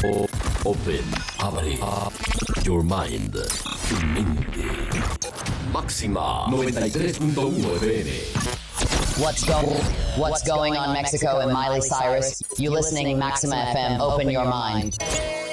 Open, abre your mind, tu mente. Máxima 93.1 FM. What's going on, Mexico and Miley Cyrus? You listening Maxima FM, open your mind.